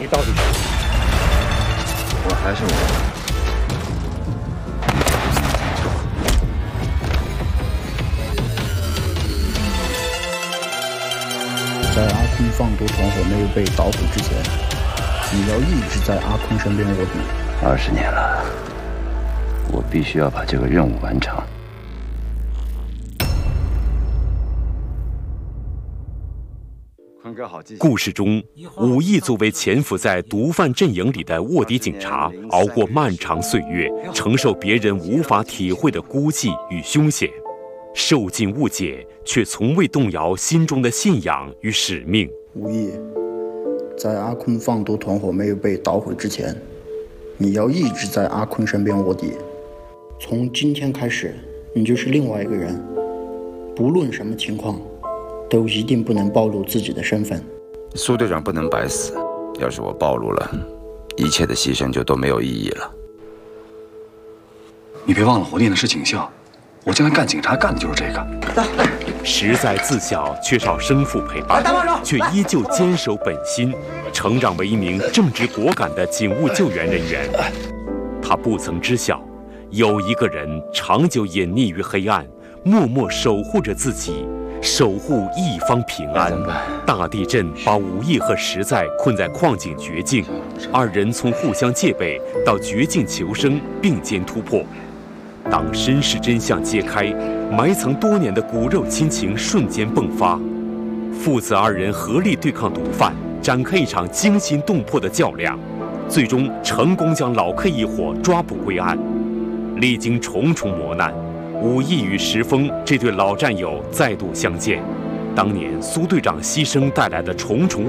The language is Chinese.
你到底是谁？ 我还是我。 在阿坤放毒团伙没有被捣毁之前，你要一直在阿坤身边卧底。 20年了，我必须要把这个任务完成。 故事中，武义作为潜伏在毒贩阵营里的卧底警察，熬过漫长岁月，承受别人无法体会的孤寂与凶险，受尽误解，却从未动摇心中的信仰与使命。 武义，在阿坤放毒团伙没有被捣毁之前，你要一直在阿坤身边卧底。从今天开始，你就是另外一个人，不论什么情况，都一定不能暴露自己的身份。 苏队长不能白死，要是我暴露了，一切的牺牲就都没有意义了。 你别忘了，火电的是警校，我将来干警察干的就是这个。 实在自小缺少生父陪伴，却依旧坚守本心，成长为一名正直果敢的警务救援人员。他不曾知晓，有一个人长久隐匿于黑暗，默默守护着自己，守护一方平安。大地震把武义和实在困在矿井绝境，二人从互相戒备到绝境求生并肩突破。当身世真相揭开，埋藏多年的骨肉亲情瞬间迸发，父子二人合力对抗毒贩，展开一场惊心动魄的较量，最终成功将老 K 一伙抓捕归案。历经重重磨难，武义与石峰这对老战友再度相见。当年苏队长牺牲带来的重重